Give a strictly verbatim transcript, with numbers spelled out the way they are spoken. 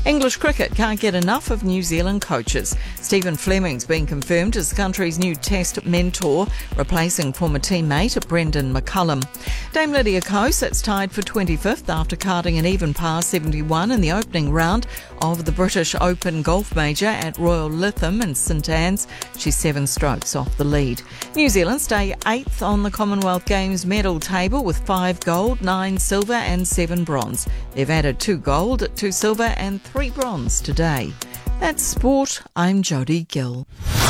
English cricket can't get enough of New Zealand coaches. Stephen Fleming's been confirmed as the country's new Test mentor, replacing former teammate Brendan McCullum. Dame Lydia Ko sits tied for twenty-fifth after carding an even par seventy-one in the opening round of the British Open Golf Major at Royal Lytham in St Anne's. She's seven strokes off the lead. New Zealand stay eighth on the Commonwealth Games medal table with five gold, nine silver and seven bronze. They've added two gold, two silver and three bronze today. That's sport. I'm Jodie Gill.